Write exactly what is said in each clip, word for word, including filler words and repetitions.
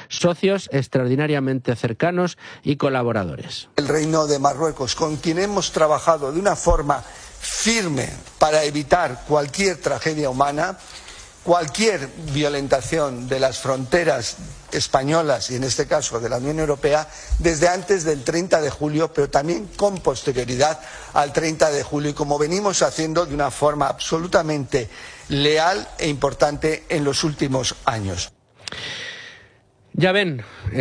socios extraordinariamente cercanos y colaboradores. El Reino de Marruecos, con quien hemos trabajado de una forma firme para evitar cualquier tragedia humana, cualquier violentación de las fronteras españolas y en este caso de la Unión Europea desde antes del treinta de julio, pero también con posterioridad al treinta de julio y como venimos haciendo de una forma absolutamente leal e importante en los últimos años. Ya ven,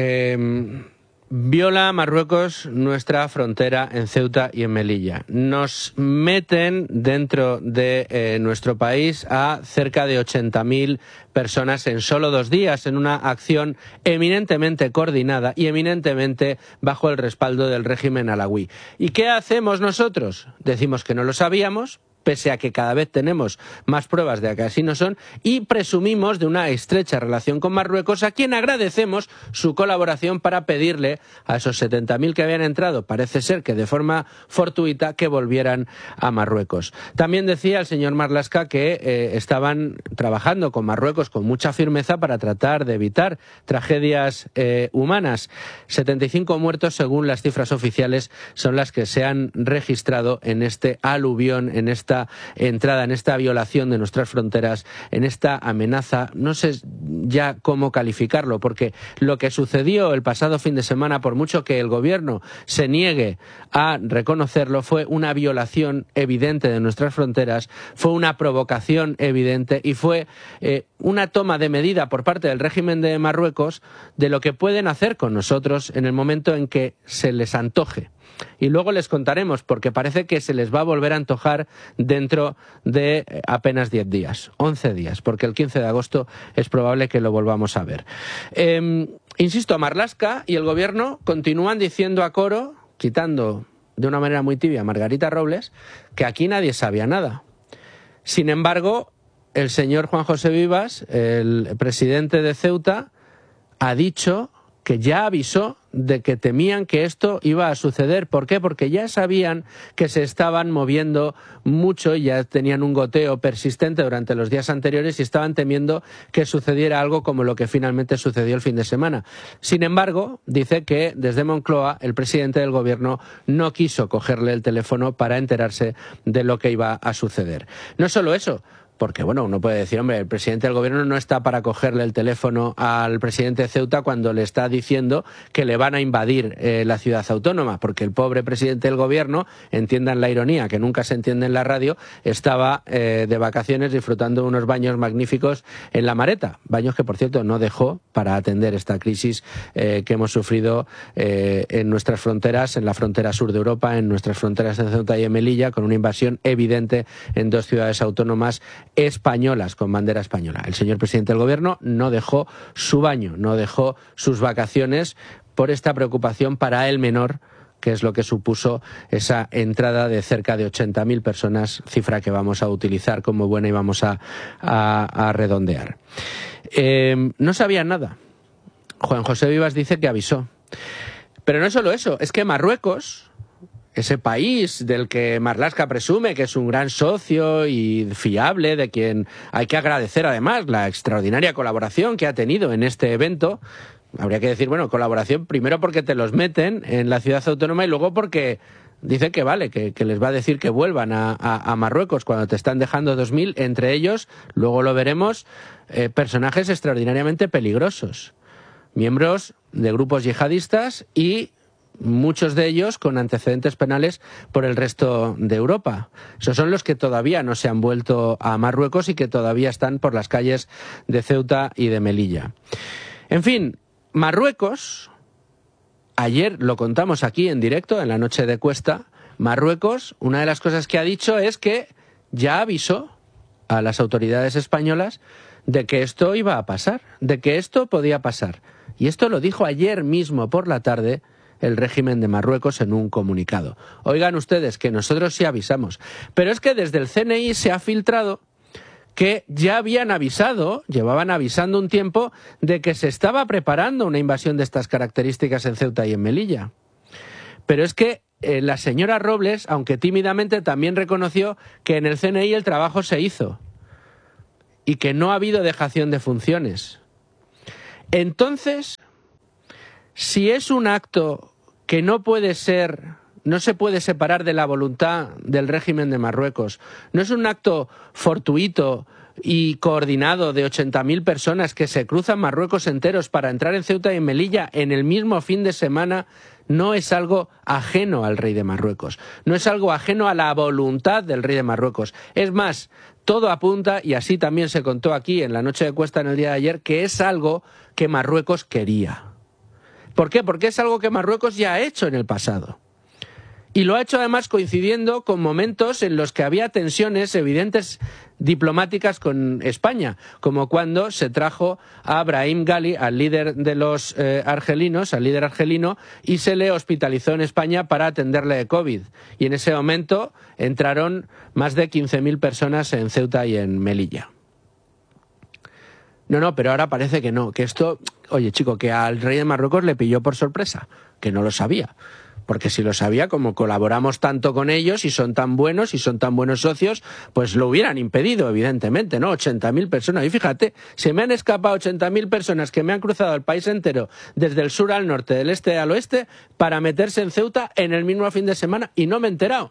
eh, viola Marruecos nuestra frontera en Ceuta y en Melilla. Nos meten dentro de eh, nuestro país a cerca de ochenta mil personas en solo dos días, en una acción eminentemente coordinada y eminentemente bajo el respaldo del régimen alauí. ¿Y qué hacemos nosotros? Decimos que no lo sabíamos, pese a que cada vez tenemos más pruebas de que así no son, y presumimos de una estrecha relación con Marruecos, a quien agradecemos su colaboración para pedirle a esos setenta mil que habían entrado, parece ser que de forma fortuita, que volvieran a Marruecos. También decía el señor Marlaska que eh, estaban trabajando con Marruecos con mucha firmeza para tratar de evitar tragedias eh, humanas. setenta y cinco muertos, según las cifras oficiales, son las que se han registrado en este aluvión, en esta entrada, en esta violación de nuestras fronteras, en esta amenaza. No sé ya cómo calificarlo, porque lo que sucedió el pasado fin de semana, por mucho que el gobierno se niegue a reconocerlo, fue una violación evidente de nuestras fronteras, fue una provocación evidente y fue eh, una toma de medida por parte del régimen de Marruecos de lo que pueden hacer con nosotros en el momento en que se les antoje. Y luego les contaremos, porque parece que se les va a volver a antojar dentro de apenas diez días, once días, porque el quince de agosto es probable que lo volvamos a ver. Eh, insisto, Marlaska y el gobierno continúan diciendo a coro, citando de una manera muy tibia a Margarita Robles, que aquí nadie sabía nada. Sin embargo, el señor Juan José Vivas, el presidente de Ceuta, ha dicho que ya avisó de que temían que esto iba a suceder. ¿Por qué? Porque ya sabían que se estaban moviendo mucho y ya tenían un goteo persistente durante los días anteriores y estaban temiendo que sucediera algo como lo que finalmente sucedió el fin de semana. Sin embargo, dice que desde Moncloa el presidente del gobierno no quiso cogerle el teléfono para enterarse de lo que iba a suceder. No solo eso, porque, bueno, uno puede decir, hombre, el presidente del gobierno no está para cogerle el teléfono al presidente de Ceuta cuando le está diciendo que le van a invadir eh, la ciudad autónoma, porque el pobre presidente del gobierno, entiendan la ironía, que nunca se entiende en la radio, estaba eh, de vacaciones disfrutando de unos baños magníficos en La Mareta, baños que, por cierto, no dejó para atender esta crisis eh, que hemos sufrido eh, en nuestras fronteras, en la frontera sur de Europa, en nuestras fronteras en Ceuta y en Melilla, con una invasión evidente en dos ciudades autónomas españolas, con bandera española. El señor presidente del gobierno no dejó su baño, no dejó sus vacaciones por esta preocupación para el menor, que es lo que supuso esa entrada de cerca de ochenta mil personas, cifra que vamos a utilizar como buena y vamos a, a, a redondear. Eh, no sabían nada. Juan José Vivas dice que avisó. Pero no solo eso, es que Marruecos, ese país del que Marlaska presume que es un gran socio y fiable, de quien hay que agradecer además la extraordinaria colaboración que ha tenido en este evento. Habría que decir, bueno, colaboración primero porque te los meten en la ciudad autónoma y luego porque dicen que vale, que, que les va a decir que vuelvan a, a, a Marruecos cuando te están dejando dos mil, entre ellos, luego lo veremos, eh, personajes extraordinariamente peligrosos, miembros de grupos yihadistas y muchos de ellos con antecedentes penales por el resto de Europa. Esos son los que todavía no se han vuelto a Marruecos y que todavía están por las calles de Ceuta y de Melilla. En fin, Marruecos, ayer lo contamos aquí en directo, en la noche de Cuesta, Marruecos, una de las cosas que ha dicho es que ya avisó a las autoridades españolas de que esto iba a pasar, de que esto podía pasar. Y esto lo dijo ayer mismo por la tarde el régimen de Marruecos en un comunicado. Oigan ustedes, que nosotros sí avisamos. Pero es que desde el C N I se ha filtrado que ya habían avisado, llevaban avisando un tiempo, de que se estaba preparando una invasión de estas características en Ceuta y en Melilla. Pero es que eh, la señora Robles, aunque tímidamente, también reconoció que en el C N I el trabajo se hizo y que no ha habido dejación de funciones. Entonces, si es un acto que no puede ser, no se puede separar de la voluntad del régimen de Marruecos, no es un acto fortuito y coordinado de ochenta mil personas que se cruzan Marruecos enteros para entrar en Ceuta y en Melilla en el mismo fin de semana, no es algo ajeno al rey de Marruecos, no es algo ajeno a la voluntad del rey de Marruecos. Es más, todo apunta, y así también se contó aquí en la noche de Cuesta en el día de ayer, que es algo que Marruecos quería. ¿Por qué? Porque es algo que Marruecos ya ha hecho en el pasado. Y lo ha hecho además coincidiendo con momentos en los que había tensiones evidentes diplomáticas con España, como cuando se trajo a Brahim Ghali, al líder de los eh, argelinos, al líder argelino, y se le hospitalizó en España para atenderle de COVID. Y en ese momento entraron más de quince mil personas en Ceuta y en Melilla. No, no, pero ahora parece que no, que esto, oye chico, que al rey de Marruecos le pilló por sorpresa, que no lo sabía. Porque si lo sabía, como colaboramos tanto con ellos y son tan buenos y son tan buenos socios, pues lo hubieran impedido, evidentemente, ¿no? ochenta mil personas. Y fíjate, se me han escapado ochenta mil personas que me han cruzado el país entero, desde el sur al norte, del este al oeste, para meterse en Ceuta en el mismo fin de semana y no me he enterado.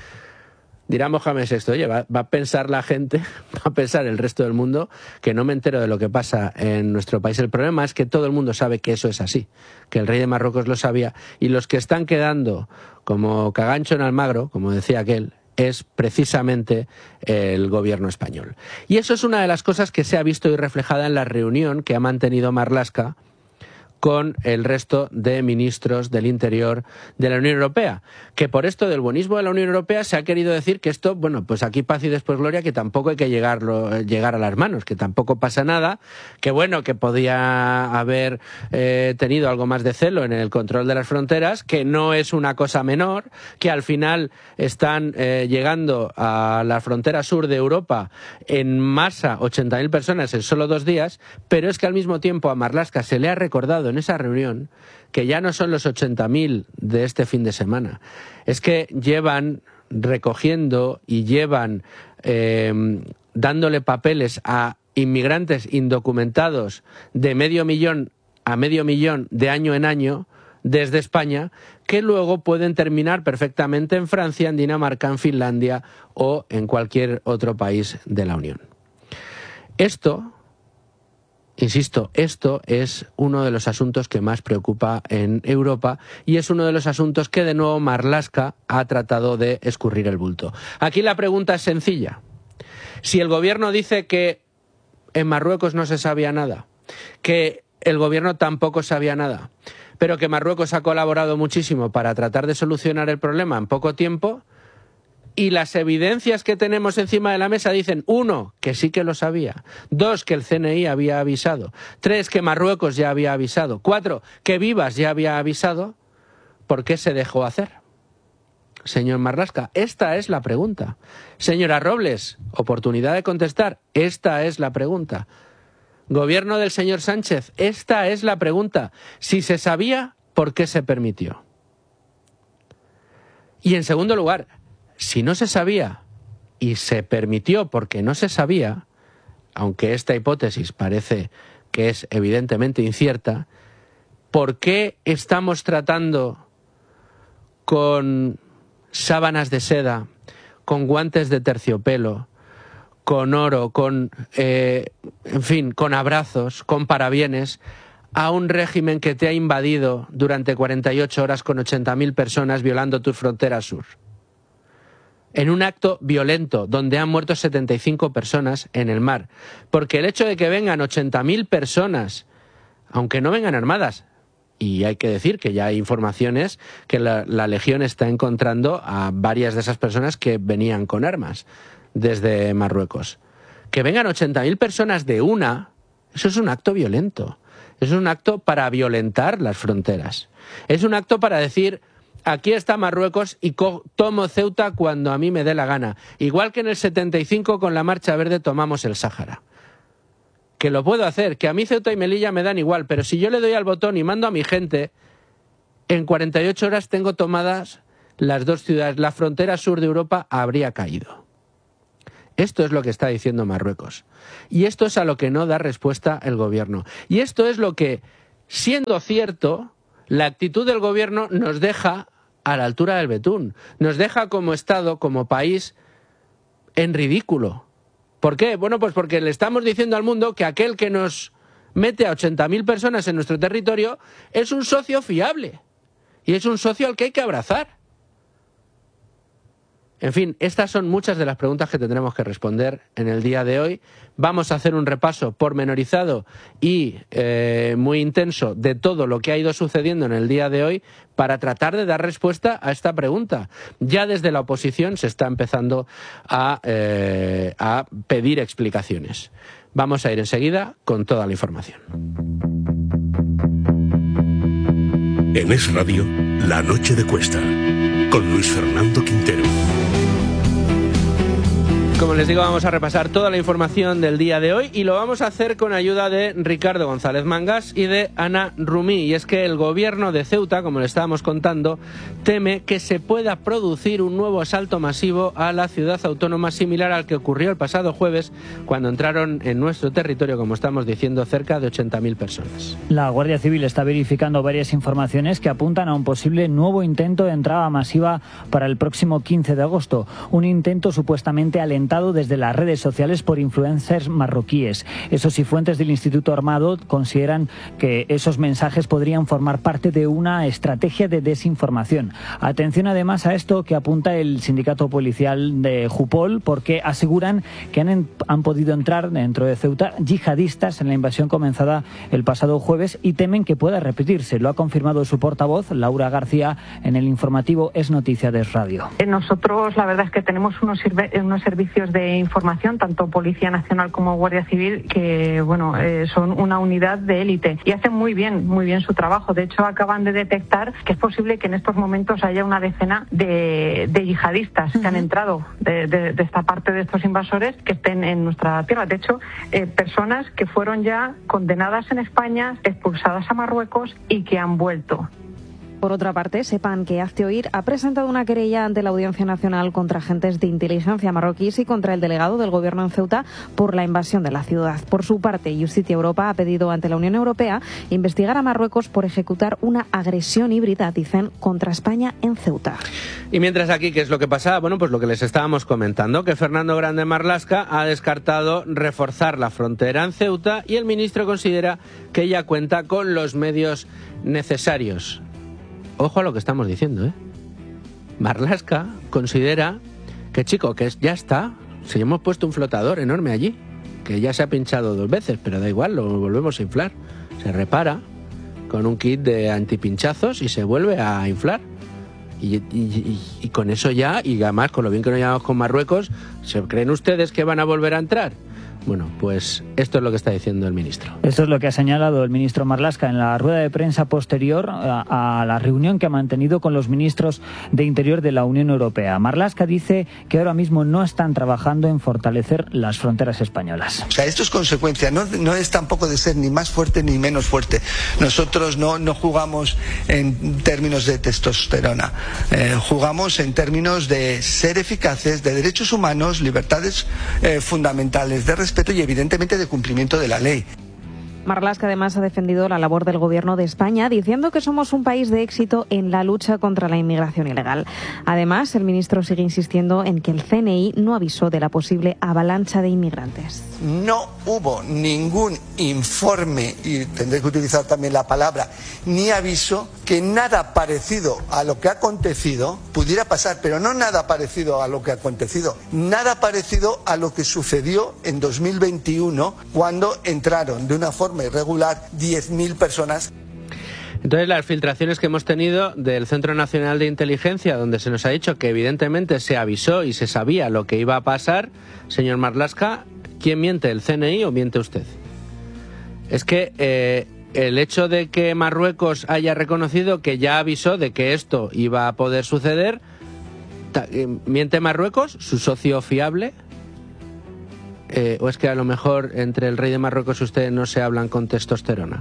Dirá Mohamed sexto, oye, va, va a pensar la gente, va a pensar el resto del mundo que no me entero de lo que pasa en nuestro país. El problema es que todo el mundo sabe que eso es así, que el rey de Marruecos lo sabía, y los que están quedando como cagancho en Almagro, como decía aquel, es precisamente el gobierno español. Y eso es una de las cosas que se ha visto y reflejada en la reunión que ha mantenido Marlaska con el resto de ministros del Interior de la Unión Europea, que por esto del buenismo de la Unión Europea se ha querido decir que esto, bueno, pues aquí paz y después gloria, que tampoco hay que llegarlo, llegar a las manos, que tampoco pasa nada, que bueno, que podía haber eh, tenido algo más de celo en el control de las fronteras, que no es una cosa menor, que al final están eh, llegando a la frontera sur de Europa en masa ochenta mil personas en solo dos días, pero es que al mismo tiempo a Marlaska se le ha recordado en esa reunión que ya no son los ochenta mil de este fin de semana, es que llevan recogiendo y llevan eh, dándole papeles a inmigrantes indocumentados de medio millón a medio millón de año en año desde España, que luego pueden terminar perfectamente en Francia, en Dinamarca, en Finlandia o en cualquier otro país de la Unión. Esto, insisto, esto es uno de los asuntos que más preocupa en Europa y es uno de los asuntos que de nuevo Marlaska ha tratado de escurrir el bulto. Aquí la pregunta es sencilla. Si el gobierno dice que en Marruecos no se sabía nada, que el gobierno tampoco sabía nada, pero que Marruecos ha colaborado muchísimo para tratar de solucionar el problema en poco tiempo, y las evidencias que tenemos encima de la mesa dicen, uno, que sí que lo sabía, dos, que el C N I había avisado, tres, que Marruecos ya había avisado, cuatro, que Vivas ya había avisado, ¿por qué se dejó hacer? Señor Marlaska, esta es la pregunta. Señora Robles, oportunidad de contestar, esta es la pregunta. Gobierno del señor Sánchez, esta es la pregunta. Si se sabía, ¿por qué se permitió? Y en segundo lugar, si no se sabía y se permitió porque no se sabía, aunque esta hipótesis parece que es evidentemente incierta, ¿por qué estamos tratando con sábanas de seda, con guantes de terciopelo, con oro, con, eh, en fin, con abrazos, con parabienes, a un régimen que te ha invadido durante cuarenta y ocho horas con ochenta mil personas violando tu frontera sur? En un acto violento donde han muerto setenta y cinco personas en el mar. Porque el hecho de que vengan ochenta mil personas, aunque no vengan armadas, y hay que decir que ya hay informaciones que la, la Legión está encontrando a varias de esas personas que venían con armas desde Marruecos. Que vengan ochenta mil personas de una, eso es un acto violento. Eso es un acto para violentar las fronteras. Es un acto para decir, aquí está Marruecos y tomo Ceuta cuando a mí me dé la gana. Igual que en el setenta y cinco con la Marcha Verde tomamos el Sáhara. Que lo puedo hacer, que a mí Ceuta y Melilla me dan igual, pero si yo le doy al botón y mando a mi gente, en cuarenta y ocho horas tengo tomadas las dos ciudades. La frontera sur de Europa habría caído. Esto es lo que está diciendo Marruecos. Y esto es a lo que no da respuesta el gobierno. Y esto es lo que, siendo cierto, La actitud del gobierno nos deja a la altura del betún, nos deja como Estado, como país, en ridículo. ¿Por qué? Bueno, pues porque le estamos diciendo al mundo que aquel que nos mete a ochenta mil personas en nuestro territorio es un socio fiable y es un socio al que hay que abrazar. En fin, estas son muchas de las preguntas que tendremos que responder en el día de hoy. Vamos a hacer un repaso pormenorizado y eh, muy intenso de todo lo que ha ido sucediendo en el día de hoy para tratar de dar respuesta a esta pregunta. Ya desde la oposición se está empezando a, eh, a pedir explicaciones. Vamos a ir enseguida con toda la información. En Es Radio, La Noche de Cuesta, con Luis Fernando Quintero. Como les digo, vamos a repasar toda la información del día de hoy y lo vamos a hacer con ayuda de Ricardo González Mangas y de Ana Rumí. Y es que el gobierno de Ceuta, como le estábamos contando, teme que se pueda producir un nuevo asalto masivo a la ciudad autónoma similar al que ocurrió el pasado jueves cuando entraron en nuestro territorio, como estamos diciendo, cerca de ochenta mil personas. La Guardia Civil está verificando varias informaciones que apuntan a un posible nuevo intento de entrada masiva para el próximo quince de agosto. Un intento supuestamente alentado desde las redes sociales por influencers marroquíes. Eso sí, fuentes del Instituto Armado consideran que esos mensajes podrían formar parte de una estrategia de desinformación. Atención además a esto que apunta el sindicato policial de Jupol, porque aseguran que han, han podido entrar dentro de Ceuta yihadistas en la invasión comenzada el pasado jueves y temen que pueda repetirse. Lo ha confirmado su portavoz, Laura García, en el informativo Es Noticia de Radio. Nosotros la verdad es que tenemos unos, unos servicios de información, tanto Policía Nacional como Guardia Civil, que bueno eh, son una unidad de élite y hacen muy bien, muy bien su trabajo. De hecho, acaban de detectar que es posible que en estos momentos haya una decena de, de yihadistas uh-huh. que han entrado de, de, de esta parte de estos invasores que estén en nuestra tierra. De hecho, eh, personas que fueron ya condenadas en España, expulsadas a Marruecos y que han vuelto. Por otra parte, sepan que Hazte Oír ha presentado una querella ante la Audiencia Nacional contra agentes de inteligencia marroquíes y contra el delegado del Gobierno en Ceuta por la invasión de la ciudad. Por su parte, Justicia Europa ha pedido ante la Unión Europea investigar a Marruecos por ejecutar una agresión híbrida, dicen, contra España en Ceuta. Y mientras aquí, ¿qué es lo que pasa? Bueno, pues lo que les estábamos comentando, que Fernando Grande Marlaska ha descartado reforzar la frontera en Ceuta y el ministro considera que ella cuenta con los medios necesarios. Ojo a lo que estamos diciendo, ¿eh? Marlaska considera que, chico, que ya está. Si hemos puesto un flotador enorme allí, que ya se ha pinchado dos veces, pero da igual, lo volvemos a inflar. Se repara con un kit de antipinchazos y se vuelve a inflar. Y, y, y, y con eso ya, y además con lo bien que nos llevamos con Marruecos, ¿se creen ustedes que van a volver a entrar? Bueno, pues esto es lo que está diciendo el ministro. Esto es lo que ha señalado el ministro Marlaska en la rueda de prensa posterior a, a la reunión que ha mantenido con los ministros de Interior de la Unión Europea. Marlaska dice que ahora mismo no están trabajando en fortalecer las fronteras españolas. O sea, esto es consecuencia, no, no es tampoco de ser ni más fuerte ni menos fuerte. Nosotros no, no jugamos en términos de testosterona, eh, jugamos en términos de ser eficaces, de derechos humanos, libertades eh, fundamentales, de respeto y evidentemente de cumplimiento de la ley. Marlaska además ha defendido la labor del Gobierno de España, diciendo que somos un país de éxito en la lucha contra la inmigración ilegal. Además, el ministro sigue insistiendo en que el C N I no avisó de la posible avalancha de inmigrantes. No hubo ningún informe, y tendré que utilizar también la palabra, ni aviso que nada parecido a lo que ha acontecido pudiera pasar, pero no nada parecido a lo que ha acontecido, nada parecido a lo que sucedió en dos mil veintiuno cuando entraron de una forma irregular diez mil personas. Entonces, las filtraciones que hemos tenido del Centro Nacional de Inteligencia, donde se nos ha dicho que evidentemente se avisó y se sabía lo que iba a pasar, señor Marlaska, ¿quién miente, el C N I o miente usted? Es que eh, el hecho de que Marruecos haya reconocido que ya avisó de que esto iba a poder suceder, ¿miente Marruecos, su socio fiable? Eh, ¿O es que a lo mejor entre el rey de Marruecos y ustedes no se hablan con testosterona?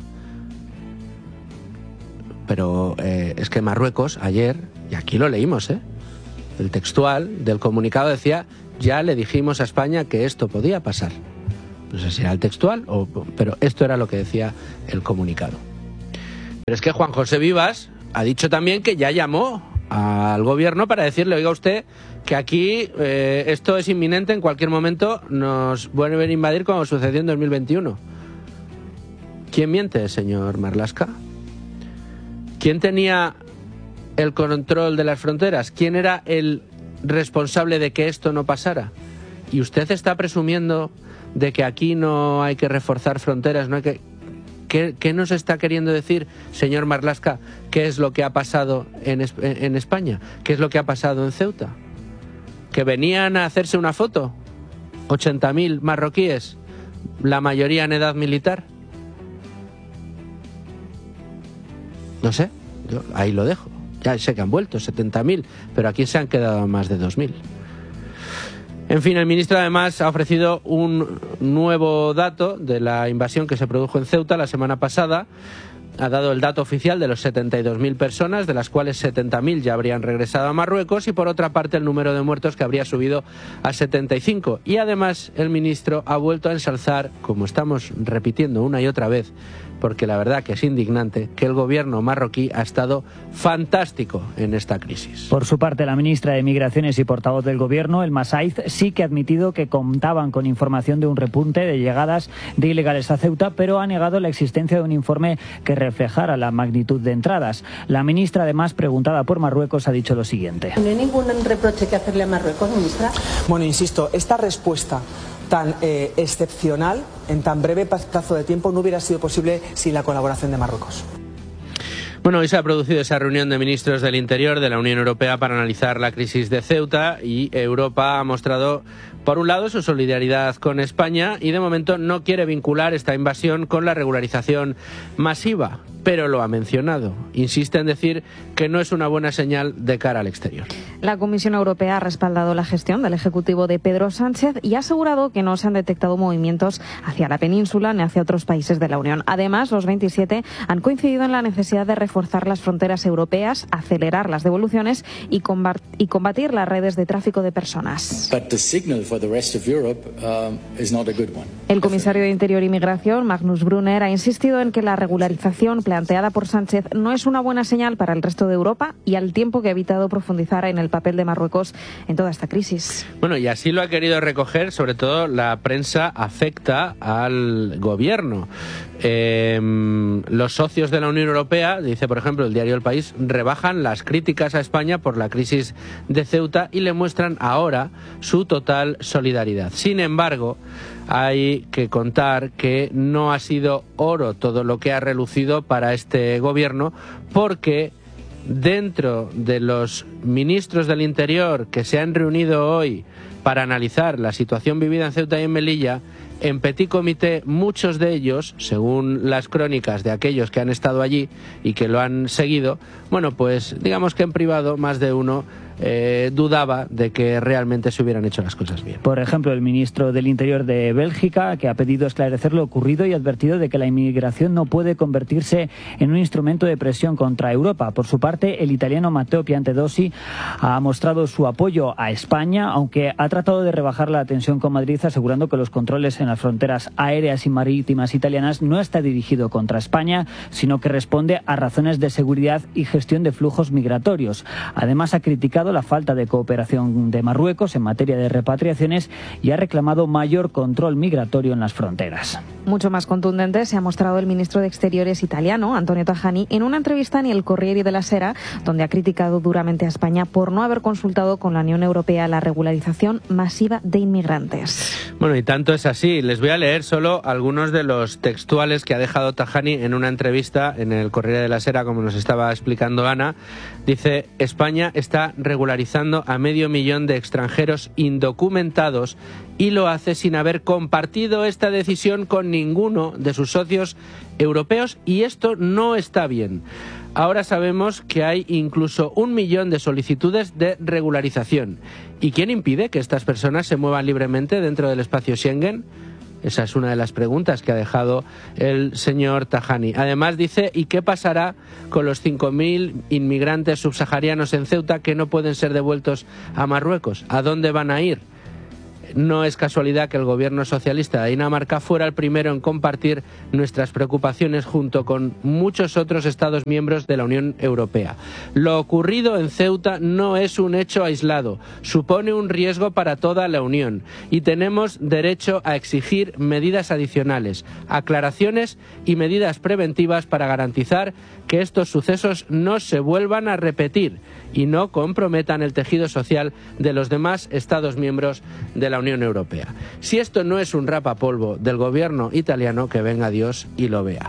Pero eh, es que Marruecos ayer, y aquí lo leímos, ¿eh? el textual del comunicado decía, ya le dijimos a España que esto podía pasar. No sé si era el textual, o, pero esto era lo que decía el comunicado. Pero es que Juan José Vivas ha dicho también que ya llamó al gobierno para decirle, oiga usted, que aquí eh, esto es inminente, en cualquier momento nos vuelven a invadir como sucedió en dos mil veintiuno. ¿Quién miente, señor Marlaska? ¿Quién tenía el control de las fronteras? ¿Quién era el responsable de que esto no pasara? Y usted está presumiendo de que aquí no hay que reforzar fronteras, no hay que... ¿Qué, qué nos está queriendo decir, señor Marlaska? ¿Qué es lo que ha pasado en, en España? ¿Qué es lo que ha pasado en Ceuta? ¿Que venían a hacerse una foto? ochenta mil marroquíes, la mayoría en edad militar. No sé, yo ahí lo dejo. Ya sé que han vuelto setenta mil, pero aquí se han quedado más de dos mil. En fin, el ministro además ha ofrecido un nuevo dato de la invasión que se produjo en Ceuta la semana pasada. Ha dado el dato oficial de los setenta y dos mil personas, de las cuales setenta mil ya habrían regresado a Marruecos, y por otra parte el número de muertos que habría subido a setenta y cinco. Y además el ministro ha vuelto a ensalzar, como estamos repitiendo una y otra vez, porque la verdad que es indignante, que el gobierno marroquí ha estado fantástico en esta crisis. Por su parte, la ministra de Migraciones y portavoz del gobierno, Elma Saiz, sí que ha admitido que contaban con información de un repunte de llegadas de ilegales a Ceuta, pero ha negado la existencia de un informe que reflejara la magnitud de entradas. La ministra, además, preguntada por Marruecos, ha dicho lo siguiente. ¿No hay ningún reproche que hacerle a Marruecos, ministra? Bueno, insisto, esta respuesta tan eh, excepcional, en tan breve plazo de tiempo, no hubiera sido posible sin la colaboración de Marruecos. Bueno, hoy se ha producido esa reunión de ministros del Interior de la Unión Europea para analizar la crisis de Ceuta, y Europa ha mostrado, por un lado, su solidaridad con España, y de momento no quiere vincular esta invasión con la regularización masiva, pero lo ha mencionado. Insiste en decir que no es una buena señal de cara al exterior. La Comisión Europea ha respaldado la gestión del Ejecutivo de Pedro Sánchez y ha asegurado que no se han detectado movimientos hacia la península ni hacia otros países de la Unión. Además, los veintisiete han coincidido en la necesidad de reforzar las fronteras europeas, acelerar las devoluciones y combatir las redes de tráfico de personas. El comisario de Interior y Migración, Magnus Brunner, ha insistido en que la regularización planteada por Sánchez no es una buena señal para el resto de Europa, y al tiempo que ha evitado profundizar en el papel de Marruecos en toda esta crisis. Bueno, y así lo ha querido recoger, sobre todo la prensa afecta al gobierno. Eh, los socios de la Unión Europea, dice por ejemplo el diario El País, rebajan las críticas a España por la crisis de Ceuta y le muestran ahora su total solidaridad. Sin embargo, hay que contar que no ha sido oro todo lo que ha relucido para este gobierno, porque dentro de los ministros del Interior que se han reunido hoy para analizar la situación vivida en Ceuta y en Melilla, en petit comité, muchos de ellos, según las crónicas de aquellos que han estado allí y que lo han seguido, bueno, pues digamos que en privado más de uno eh, dudaba de que realmente se hubieran hecho las cosas bien. Por ejemplo, el ministro del Interior de Bélgica, que ha pedido esclarecer lo ocurrido y ha advertido de que la inmigración no puede convertirse en un instrumento de presión contra Europa. Por su parte, el italiano Matteo Piantedosi ha mostrado su apoyo a España, aunque ha tratado de rebajar la tensión con Madrid, asegurando que los controles en las fronteras aéreas y marítimas italianas no está dirigido contra España, sino que responde a razones de seguridad y gestión de flujos migratorios. Además, ha criticado la falta de cooperación de Marruecos en materia de repatriaciones y ha reclamado mayor control migratorio en las fronteras. Mucho más contundente se ha mostrado el ministro de Exteriores italiano, Antonio Tajani, en una entrevista en el Corriere della Sera, donde ha criticado duramente a España por no haber consultado con la Unión Europea la regularización masiva de inmigrantes. Bueno, y tanto es así. Les voy a leer solo algunos de los textuales que ha dejado Tajani en una entrevista en el Corriere della Sera, como nos estaba explicando Ana. Dice: España está regularizando a medio millón de extranjeros indocumentados y lo hace sin haber compartido esta decisión con ninguno de sus socios europeos, y esto no está bien. Ahora sabemos que hay incluso un millón de solicitudes de regularización. ¿Y quién impide que estas personas se muevan libremente dentro del espacio Schengen? Esa es una de las preguntas que ha dejado el señor Tajani. Además dice, ¿y qué pasará con los cinco mil inmigrantes subsaharianos en Ceuta que no pueden ser devueltos a Marruecos? ¿A dónde van a ir? no es casualidad que el gobierno socialista de Dinamarca fuera el primero en compartir nuestras preocupaciones junto con muchos otros Estados miembros de la Unión Europea. Lo ocurrido en Ceuta no es un hecho aislado, supone un riesgo para toda la Unión y tenemos derecho a exigir medidas adicionales, aclaraciones y medidas preventivas para garantizar que estos sucesos no se vuelvan a repetir y no comprometan el tejido social de los demás Estados miembros de la Unión Europea. Si esto no es un rapapolvo del gobierno italiano, que venga Dios y lo vea.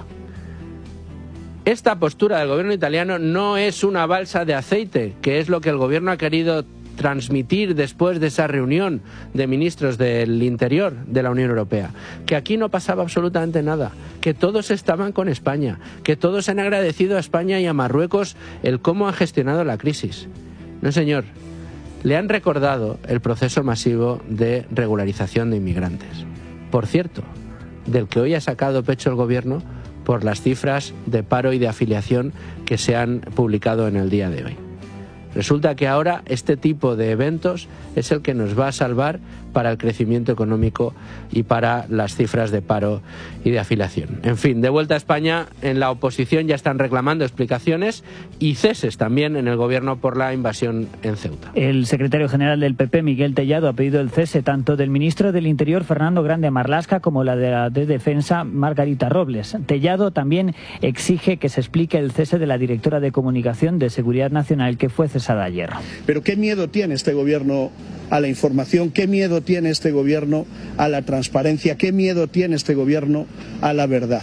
Esta postura del gobierno italiano no es una balsa de aceite, que es lo que el gobierno ha querido transmitir después de esa reunión de ministros del Interior de la Unión Europea, que aquí no pasaba absolutamente nada, que todos estaban con España, que todos han agradecido a España y a Marruecos el cómo han gestionado la crisis. No, señor, le han recordado el proceso masivo de regularización de inmigrantes. Por cierto, del que hoy ha sacado pecho el gobierno por las cifras de paro y de afiliación que se han publicado en el día de hoy. Resulta que ahora este tipo de eventos es el que nos va a salvar para el crecimiento económico y para las cifras de paro y de afiliación. En fin, de vuelta a España, en la oposición ya están reclamando explicaciones y ceses también en el gobierno por la invasión en Ceuta. El secretario general del P P, Miguel Tellado, ha pedido el cese tanto del ministro del Interior, Fernando Grande Marlaska, como la de la de Defensa, Margarita Robles. Tellado también exige que se explique el cese de la directora de Comunicación de Seguridad Nacional, que fue cesada ayer. Pero ¿qué miedo tiene este gobierno a la información? ¿Qué miedo tiene este gobierno a la transparencia? ¿Qué miedo tiene este gobierno a la verdad?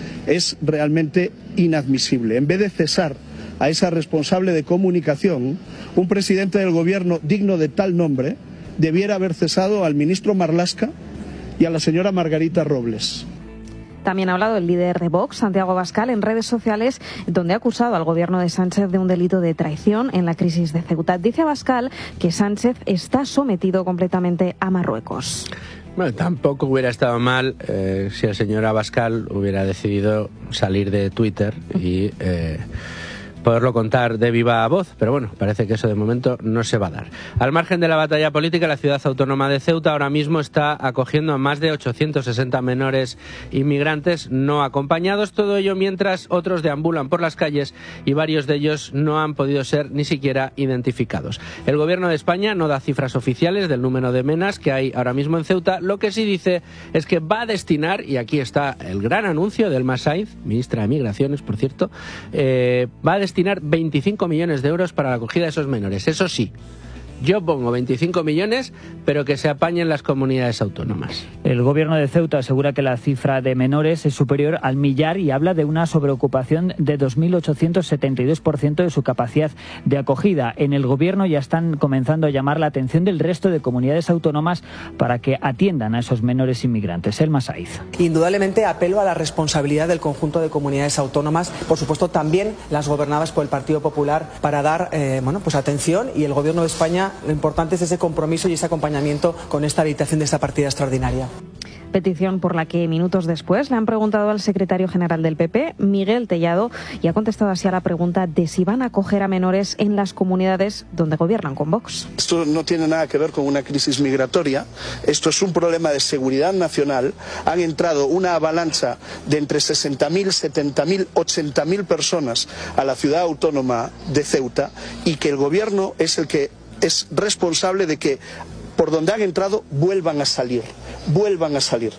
Es realmente inadmisible. En vez de cesar a esa responsable de comunicación, un presidente del gobierno digno de tal nombre debiera haber cesado al ministro Marlaska y a la señora Margarita Robles. También ha hablado el líder de Vox, Santiago Abascal, en redes sociales, donde ha acusado al gobierno de Sánchez de un delito de traición en la crisis de Ceuta. Dice Abascal que Sánchez está sometido completamente a Marruecos. Bueno, tampoco hubiera estado mal eh, si el señor Abascal hubiera decidido salir de Twitter y eh, poderlo contar de viva voz, pero bueno, parece que eso de momento no se va a dar. Al margen de la batalla política, la ciudad autónoma de Ceuta ahora mismo está acogiendo a más de ochocientos sesenta menores inmigrantes no acompañados, todo ello mientras otros deambulan por las calles y varios de ellos no han podido ser ni siquiera identificados. El gobierno de España no da cifras oficiales del número de menas que hay ahora mismo en Ceuta, lo que sí dice es que va a destinar, y aquí está el gran anuncio del Masaiz, ministra de Migraciones, por cierto, eh, va a destinar destinar veinticinco millones de euros para la acogida de esos menores. Eso sí, yo pongo veinticinco millones, pero que se apañen las comunidades autónomas. El gobierno de Ceuta asegura que la cifra de menores es superior al millar y habla de una sobreocupación de dos mil ochocientos setenta y dos por ciento de su capacidad de acogida. En el gobierno ya están comenzando a llamar la atención del resto de comunidades autónomas para que atiendan a esos menores inmigrantes. El Masaiz. Indudablemente apelo a la responsabilidad del conjunto de comunidades autónomas, por supuesto también las gobernadas por el Partido Popular, para dar eh, bueno, pues atención, y el gobierno de España, lo importante es ese compromiso y ese acompañamiento con esta habilitación de esta partida extraordinaria. Petición por la que minutos después le han preguntado al secretario general del P P, Miguel Tellado, y ha contestado así a la pregunta de si van a acoger a menores en las comunidades donde gobiernan con Vox. Esto no tiene nada que ver con una crisis migratoria, esto es un problema de seguridad nacional. Han entrado una avalancha de entre sesenta mil, setenta mil, ochenta mil personas a la ciudad autónoma de Ceuta, y que el gobierno es el que es responsable de que por donde han entrado vuelvan a salir, vuelvan a salir.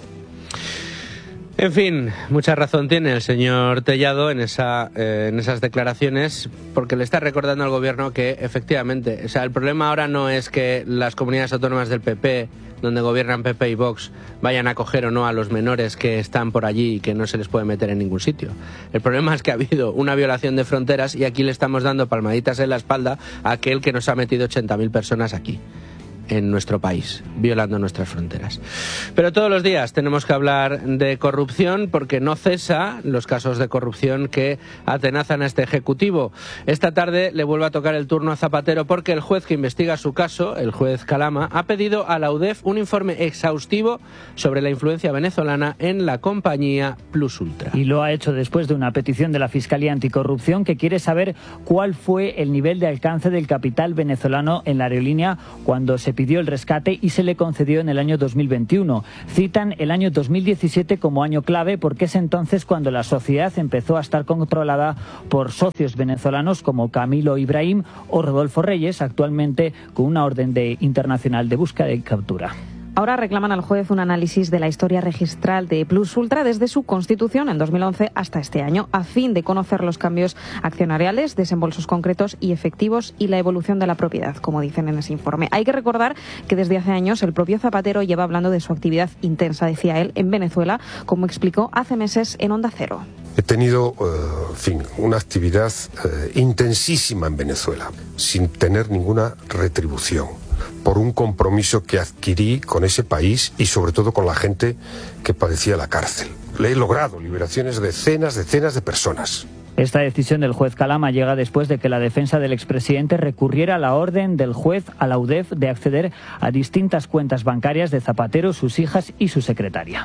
En fin, mucha razón tiene el señor Tellado en, esa, eh, en esas declaraciones, porque le está recordando al gobierno que efectivamente, o sea, el problema ahora no es que las comunidades autónomas del P P, donde gobiernan P P y Vox, vayan a acoger o no a los menores que están por allí y que no se les puede meter en ningún sitio. El problema es que ha habido una violación de fronteras y aquí le estamos dando palmaditas en la espalda a aquel que nos ha metido ochenta mil personas aquí, en nuestro país, violando nuestras fronteras. Pero todos los días tenemos que hablar de corrupción, porque no cesa los casos de corrupción que atenazan a este Ejecutivo. Esta tarde le vuelve a tocar el turno a Zapatero, porque el juez que investiga su caso, el juez Calama, ha pedido a la U D E F un informe exhaustivo sobre la influencia venezolana en la compañía Plus Ultra. Y lo ha hecho después de una petición de la Fiscalía Anticorrupción, que quiere saber cuál fue el nivel de alcance del capital venezolano en la aerolínea cuando se se pidió el rescate y se le concedió en el año dos mil veintiuno. Citan el año dos mil diecisiete como año clave porque es entonces cuando la sociedad empezó a estar controlada por socios venezolanos como Camilo Ibrahim o Rodolfo Reyes, actualmente con una orden de internacional de búsqueda y captura. Ahora reclaman al juez un análisis de la historia registral de Plus Ultra desde su constitución en dos mil once hasta este año, a fin de conocer los cambios accionariales, desembolsos concretos y efectivos y la evolución de la propiedad, como dicen en ese informe. Hay que recordar que desde hace años el propio Zapatero lleva hablando de su actividad intensa, decía él, en Venezuela, como explicó hace meses en Onda Cero. He tenido, eh, en fin, una actividad eh, intensísima en Venezuela, sin tener ninguna retribución, por un compromiso que adquirí con ese país y sobre todo con la gente que padecía la cárcel. Le he logrado liberaciones de decenas, decenas de personas. Esta decisión del juez Calama llega después de que la defensa del expresidente recurriera a la orden del juez a la U D E F de acceder a distintas cuentas bancarias de Zapatero, sus hijas y su secretaria.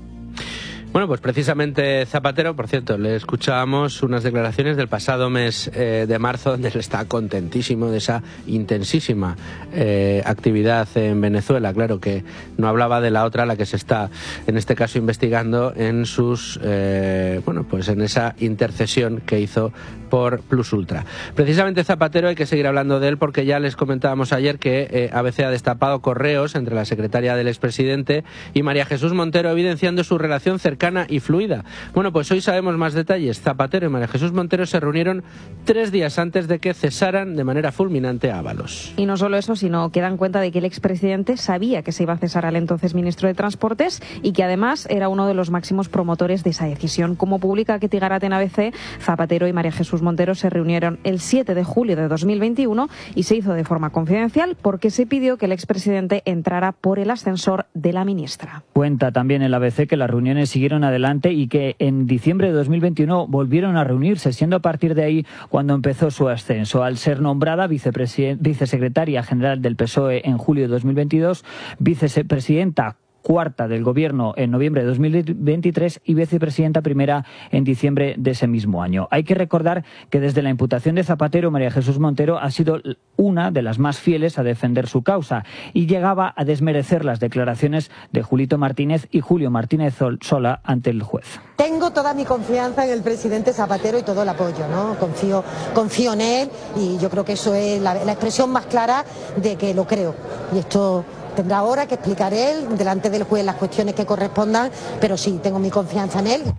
Bueno, pues precisamente Zapatero, por cierto, le escuchábamos unas declaraciones del pasado mes eh, de marzo donde él está contentísimo de esa intensísima eh, actividad en Venezuela. Claro que no hablaba de la otra, la que se está en este caso investigando en sus, eh, bueno, pues en esa intercesión que hizo por Plus Ultra. Precisamente Zapatero hay que seguir hablando de él porque ya les comentábamos ayer que eh, A B C ha destapado correos entre la secretaria del expresidente y María Jesús Montero evidenciando su relación cercana y fluida. Bueno, pues hoy sabemos más detalles. Zapatero y María Jesús Montero se reunieron tres días antes de que cesaran de manera fulminante a Ábalos. Y no solo eso, sino que dan cuenta de que el expresidente sabía que se iba a cesar al entonces ministro de Transportes y que además era uno de los máximos promotores de esa decisión. Como publica Ketty Garat en A B C, Zapatero y María Jesús Montero se reunieron el siete de julio de dos mil veintiuno y se hizo de forma confidencial porque se pidió que el expresidente entrara por el ascensor de la ministra. Cuenta también el A B C que las reuniones siguieron adelante y que en diciembre de dos mil veintiuno volvieron a reunirse, siendo a partir de ahí cuando empezó su ascenso. Al ser nombrada vicesecretaria general del P S O E en julio de dos mil veintidós, vicepresidenta cuarta del Gobierno en noviembre de dos mil veintitrés y vicepresidenta primera en diciembre de ese mismo año. Hay que recordar que desde la imputación de Zapatero, María Jesús Montero ha sido una de las más fieles a defender su causa y llegaba a desmerecer las declaraciones de Julito Martínez y Julio Martínez Sola ante el juez. Tengo toda mi confianza en el presidente Zapatero y todo el apoyo, ¿no? Confío, confío en él y yo creo que eso es la, la expresión más clara de que lo creo. Y esto tendrá ahora que explicar él delante del juez las cuestiones que correspondan, pero sí, tengo mi confianza en él.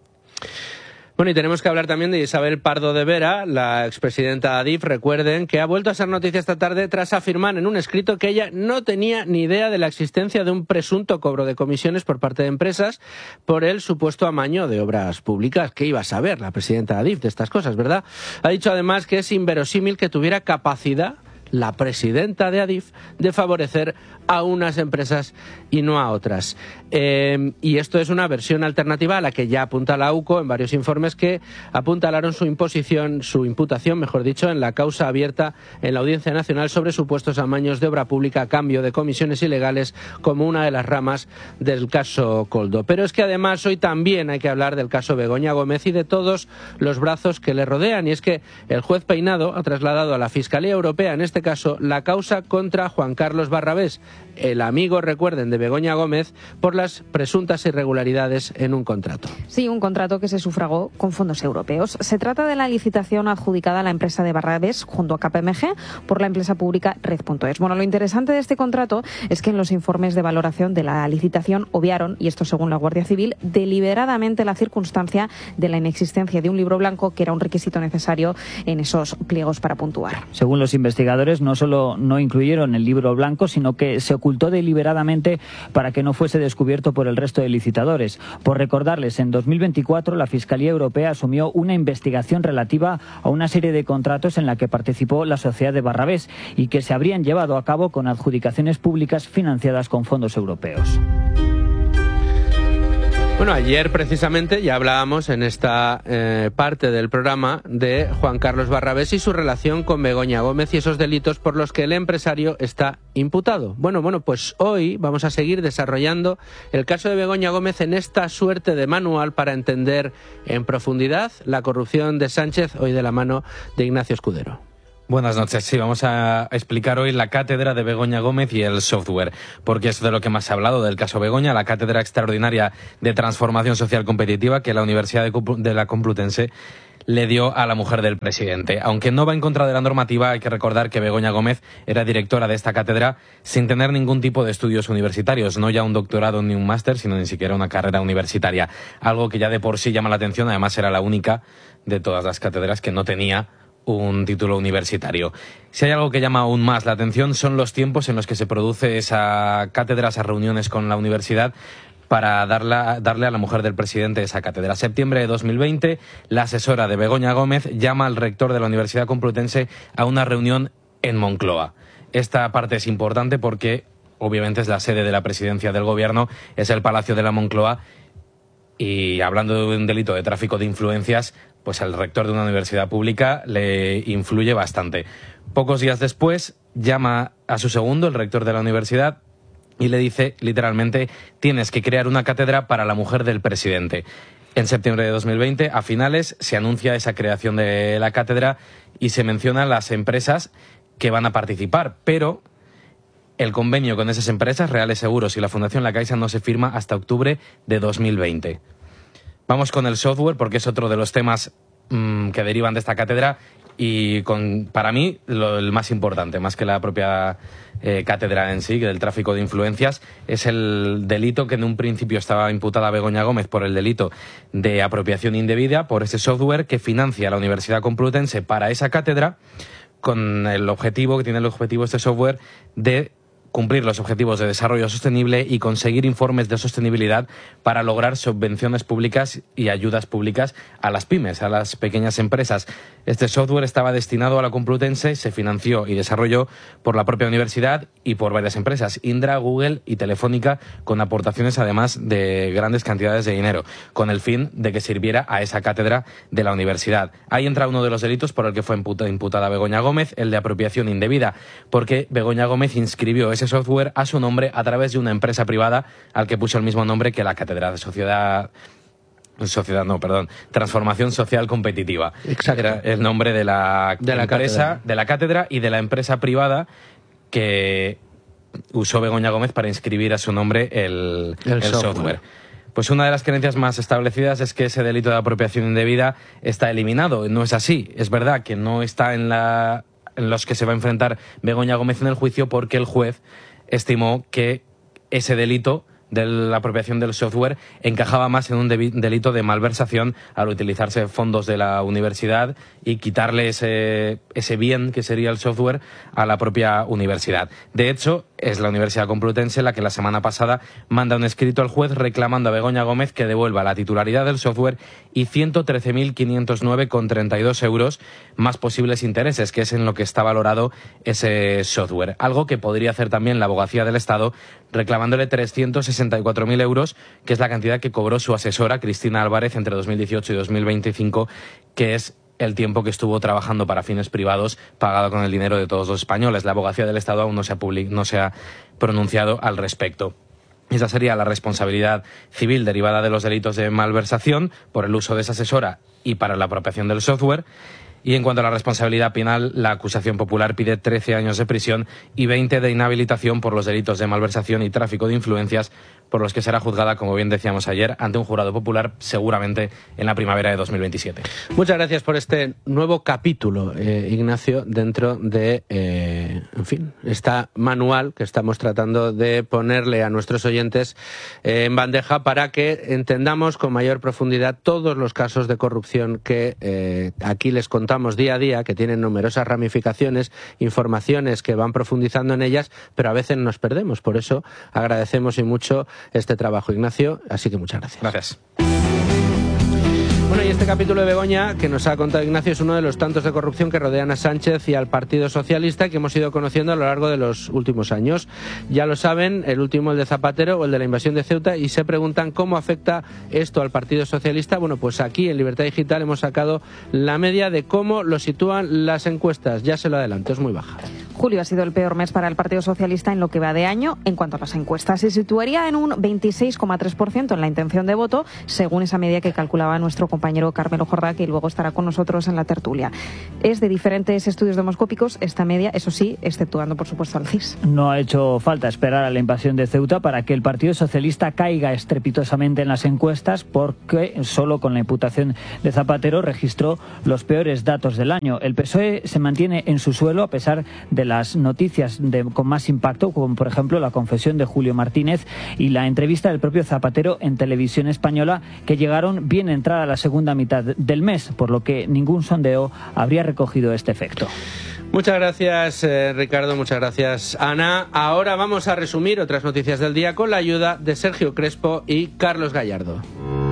Bueno, y tenemos que hablar también de Isabel Pardo de Vera, la expresidenta de Adif. Recuerden que ha vuelto a ser noticia esta tarde tras afirmar en un escrito que ella no tenía ni idea de la existencia de un presunto cobro de comisiones por parte de empresas por el supuesto amaño de obras públicas. ¿Qué iba a saber la presidenta de Adif de estas cosas, verdad? Ha dicho además que es inverosímil que tuviera capacidad la presidenta de Adif de favorecer a unas empresas y no a otras. Eh, y esto es una versión alternativa a la que ya apunta la U C O en varios informes que apuntalaron su imposición, su imputación, mejor dicho, en la causa abierta en la Audiencia Nacional sobre supuestos amaños de obra pública a cambio de comisiones ilegales como una de las ramas del caso Coldo. Pero es que además hoy también hay que hablar del caso Begoña Gómez y de todos los brazos que le rodean. Y es que el juez Peinado ha trasladado a la Fiscalía Europea, en este caso, la causa contra Juan Carlos Barrabés, el amigo, recuerden, de Begoña Gómez, por las presuntas irregularidades en un contrato. Sí, un contrato que se sufragó con fondos europeos. Se trata de la licitación adjudicada a la empresa de Barrabés junto a K P M G por la empresa pública Red punto es. Bueno, lo interesante de este contrato es que en los informes de valoración de la licitación obviaron, y esto según la Guardia Civil, deliberadamente la circunstancia de la inexistencia de un libro blanco que era un requisito necesario en esos pliegos para puntuar. Según los investigadores, no solo no incluyeron el libro blanco, sino que se ocultó deliberadamente para que no fuese descubierto por el resto de licitadores. Por recordarles, en dos mil veinticuatro la Fiscalía Europea asumió una investigación relativa a una serie de contratos en la que participó la sociedad de Barrabés y que se habrían llevado a cabo con adjudicaciones públicas financiadas con fondos europeos. Bueno, ayer precisamente ya hablábamos en esta eh, parte del programa de Juan Carlos Barrabés y su relación con Begoña Gómez y esos delitos por los que el empresario está imputado. Bueno, bueno, pues hoy vamos a seguir desarrollando el caso de Begoña Gómez en esta suerte de manual para entender en profundidad la corrupción de Sánchez, hoy de la mano de Ignacio Escudero. Buenas noches. Sí, vamos a explicar hoy la cátedra de Begoña Gómez y el software, porque es de lo que más se ha hablado del caso Begoña, la cátedra extraordinaria de transformación social competitiva que la Universidad de la Complutense le dio a la mujer del presidente. Aunque no va en contra de la normativa, hay que recordar que Begoña Gómez era directora de esta cátedra sin tener ningún tipo de estudios universitarios, no ya un doctorado ni un máster, sino ni siquiera una carrera universitaria. Algo que ya de por sí llama la atención, además era la única de todas las cátedras que no tenía un título universitario. Si hay algo que llama aún más la atención son los tiempos en los que se produce esa cátedra, esas reuniones con la universidad para darla, darle a la mujer del presidente esa cátedra. Septiembre de dos mil veinte, la asesora de Begoña Gómez llama al rector de la Universidad Complutense a una reunión en Moncloa. Esta parte es importante porque obviamente es la sede de la presidencia del gobierno, es el Palacio de la Moncloa, y hablando de un delito de tráfico de influencias, pues el rector de una universidad pública le influye bastante. Pocos días después llama a su segundo, el rector de la universidad, y le dice literalmente: tienes que crear una cátedra para la mujer del presidente. En septiembre de dos mil veinte, a finales, se anuncia esa creación de la cátedra y se mencionan las empresas que van a participar, pero el convenio con esas empresas, Reales Seguros y la Fundación La Caixa, no se firma hasta octubre de dos mil veinte. Vamos con el software, porque es otro de los temas mmm, que derivan de esta cátedra y con, para mí, lo, el más importante, más que la propia eh, cátedra en sí, del tráfico de influencias, es el delito que en un principio estaba imputada Begoña Gómez por el delito de apropiación indebida, por ese software que financia la Universidad Complutense para esa cátedra, con el objetivo, que tiene el objetivo este software, de cumplir los objetivos de desarrollo sostenible y conseguir informes de sostenibilidad para lograr subvenciones públicas y ayudas públicas a las pymes, a las pequeñas empresas. Este software estaba destinado a la Complutense, se financió y desarrolló por la propia universidad y por varias empresas, Indra, Google y Telefónica, con aportaciones además de grandes cantidades de dinero, con el fin de que sirviera a esa cátedra de la universidad. Ahí entra uno de los delitos por el que fue imputada Begoña Gómez, el de apropiación indebida, porque Begoña Gómez inscribió ese software a su nombre a través de una empresa privada al que puso el mismo nombre que la cátedra de sociedad sociedad no perdón transformación social competitiva. Exacto. Era el nombre de la, de la empresa cátedra. de la cátedra y de la empresa privada que usó Begoña Gómez para inscribir a su nombre el, el, el software. software. Pues una de las creencias más establecidas es que ese delito de apropiación indebida está eliminado. No es así. Es verdad que no está en la en los que se va a enfrentar Begoña Gómez en el juicio, porque el juez estimó que ese delito de la apropiación del software encajaba más en un delito de malversación al utilizarse fondos de la universidad y quitarle ese, ese bien que sería el software a la propia universidad. De hecho, es la Universidad Complutense la que la semana pasada manda un escrito al juez reclamando a Begoña Gómez que devuelva la titularidad del software y ciento trece mil quinientos nueve coma treinta y dos euros más posibles intereses, que es en lo que está valorado ese software. Algo que podría hacer también la Abogacía del Estado reclamándole trescientos sesenta y cuatro mil euros, que es la cantidad que cobró su asesora, Cristina Álvarez, entre dos mil dieciocho y dos mil veinticinco, que es el tiempo que estuvo trabajando para fines privados, pagado con el dinero de todos los españoles. La Abogacía del Estado aún no se ha, public- no se ha pronunciado al respecto. Esa sería la responsabilidad civil derivada de los delitos de malversación por el uso de esa asesora y para la apropiación del software. Y en cuanto a la responsabilidad penal, la acusación popular pide trece años de prisión y veinte de inhabilitación por los delitos de malversación y tráfico de influencias, por los que será juzgada, como bien decíamos ayer, ante un jurado popular seguramente en la primavera de dos mil veintisiete. Muchas gracias por este nuevo capítulo, eh, Ignacio, dentro de, eh, en fin, esta manual que estamos tratando de ponerle a nuestros oyentes eh, en bandeja para que entendamos con mayor profundidad todos los casos de corrupción que eh, aquí les contamos día a día, que tienen numerosas ramificaciones, informaciones que van profundizando en ellas, pero a veces nos perdemos. Por eso agradecemos y mucho este trabajo, Ignacio, así que muchas gracias. Gracias. Bueno, y este capítulo de Begoña que nos ha contado Ignacio es uno de los tantos de corrupción que rodean a Sánchez y al Partido Socialista que hemos ido conociendo a lo largo de los últimos años. Ya lo saben, el último el de Zapatero o el de la invasión de Ceuta, y se preguntan cómo afecta esto al Partido Socialista. Bueno, pues aquí en Libertad Digital hemos sacado la media de cómo lo sitúan las encuestas. Ya se lo adelanto, es muy baja. Julio ha sido el peor mes para el Partido Socialista en lo que va de año en cuanto a las encuestas. Se situaría en un veintiséis coma tres por ciento en la intención de voto, según esa media que calculaba nuestro compañero Carmelo Jordá, que luego estará con nosotros en la tertulia. Es de diferentes estudios demoscópicos esta media, eso sí, exceptuando por supuesto al C I S. No ha hecho falta esperar a la invasión de Ceuta para que el Partido Socialista caiga estrepitosamente en las encuestas, porque solo con la imputación de Zapatero registró los peores datos del año. El P S O E se mantiene en su suelo a pesar de las noticias de, con más impacto, como por ejemplo la confesión de Julio Martínez y la entrevista del propio Zapatero en Televisión Española, que llegaron bien entrada la segunda mitad del mes, por lo que ningún sondeo habría recogido este efecto. Muchas gracias, eh, Ricardo, muchas gracias, Ana. Ahora vamos a resumir otras noticias del día con la ayuda de Sergio Crespo y Carlos Gallardo.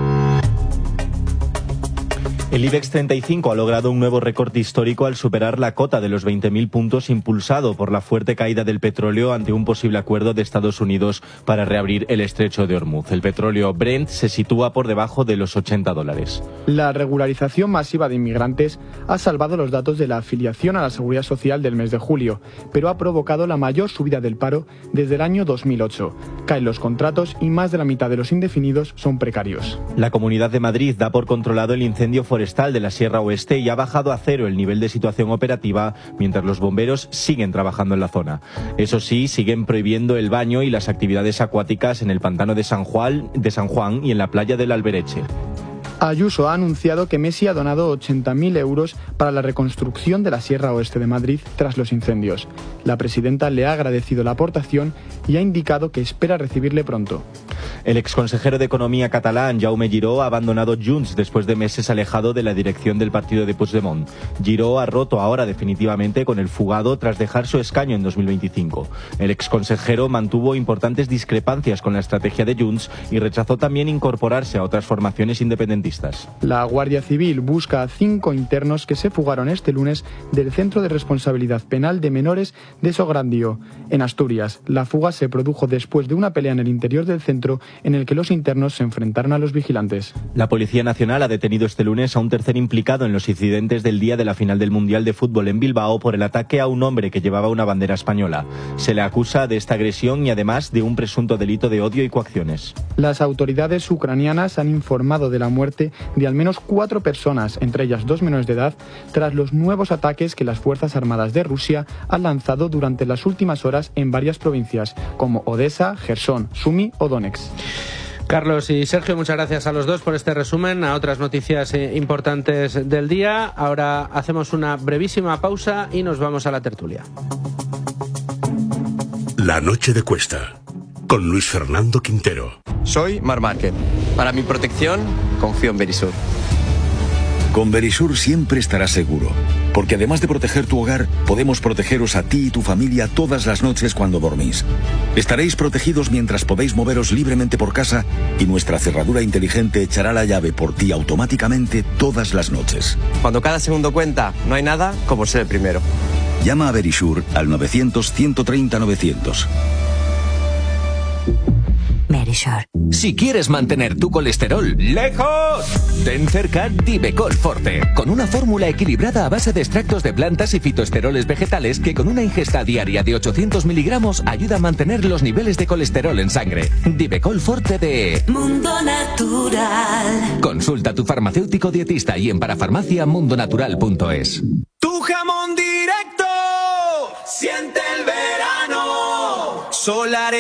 El IBEX treinta y cinco ha logrado un nuevo récord histórico al superar la cota de los veinte mil puntos, impulsado por la fuerte caída del petróleo ante un posible acuerdo de Estados Unidos para reabrir el estrecho de Hormuz. El petróleo Brent se sitúa por debajo de los ochenta dólares. La regularización masiva de inmigrantes ha salvado los datos de la afiliación a la Seguridad Social del mes de julio, pero ha provocado la mayor subida del paro desde el año dos mil ocho. Caen los contratos y más de la mitad de los indefinidos son precarios. La Comunidad de Madrid da por controlado el incendio forestal de la Sierra Oeste y ha bajado a cero el nivel de situación operativa, mientras los bomberos siguen trabajando en la zona. Eso sí, siguen prohibiendo el baño y las actividades acuáticas en el pantano de San Juan, de San Juan y en la playa del Albereche. Ayuso ha anunciado que Messi ha donado ochenta mil euros para la reconstrucción de la Sierra Oeste de Madrid tras los incendios. La presidenta le ha agradecido la aportación y ha indicado que espera recibirle pronto. El exconsejero de Economía catalán, Jaume Giró, ha abandonado Junts después de meses alejado de la dirección del partido de Puigdemont. Giró ha roto ahora definitivamente con el fugado tras dejar su escaño en dos mil veinticinco. El exconsejero mantuvo importantes discrepancias con la estrategia de Junts y rechazó también incorporarse a otras formaciones independentistas. La Guardia Civil busca a cinco internos que se fugaron este lunes del Centro de Responsabilidad Penal de Menores de Sograndio, en Asturias. La fuga se produjo después de una pelea en el interior del centro en el que los internos se enfrentaron a los vigilantes. La Policía Nacional ha detenido este lunes a un tercer implicado en los incidentes del día de la final del Mundial de Fútbol en Bilbao por el ataque a un hombre que llevaba una bandera española. Se le acusa de esta agresión y además de un presunto delito de odio y coacciones. Las autoridades ucranianas han informado de la muerte de al menos cuatro personas, entre ellas dos menores de edad, tras los nuevos ataques que las Fuerzas Armadas de Rusia han lanzado durante las últimas horas en varias provincias, como Odessa, Jersón, Sumi o Donetsk. Carlos y Sergio, muchas gracias a los dos por este resumen, a otras noticias eh, importantes del día. Ahora hacemos una brevísima pausa y nos vamos a la tertulia. La noche de Cuesta, con Luis Fernando Quintero. Soy Mar Márquez. Para mi protección, confío en Verisur. Con Verisur siempre estarás seguro, porque además de proteger tu hogar, podemos protegeros a ti y tu familia todas las noches cuando dormís. Estaréis protegidos mientras podéis moveros libremente por casa y nuestra cerradura inteligente echará la llave por ti automáticamente todas las noches. Cuando cada segundo cuenta, no hay nada como ser el primero. Llama a Verisur al novecientos, ciento treinta, novecientos. Verisur. Si quieres mantener tu colesterol lejos, ten cerca Divecol Forte, con una fórmula equilibrada a base de extractos de plantas y fitoesteroles vegetales que con una ingesta diaria de ochocientos miligramos ayuda a mantener los niveles de colesterol en sangre. Divecol Forte de Mundo Natural. Consulta a tu farmacéutico dietista y en parafarmacia mundonatural punto es. Tu jamón directo, siente el verano. Solar